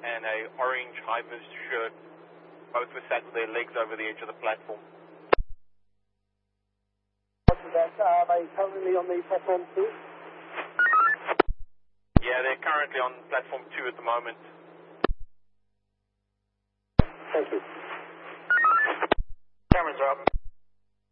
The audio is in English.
and a orange high-vis shirt. Both were sat with their legs over the edge of the platform. Are they currently on the platform 2? Yeah, they're currently on platform 2 at the moment. Thank you. Cameras are up.